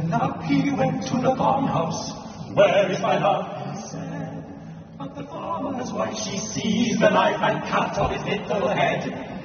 Up he went to the farmhouse. Where is my love? He said. But the farmer's wife, she seized the knife and cut off his little head.